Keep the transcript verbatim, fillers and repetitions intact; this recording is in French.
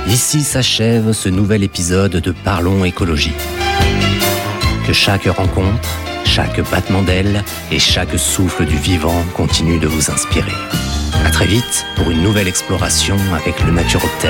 Ici s'achève ce nouvel épisode de Parlons Écologie. Que chaque rencontre, chaque battement d'aile et chaque souffle du vivant continue de vous inspirer. À très vite pour une nouvelle exploration avec le Naturoptère.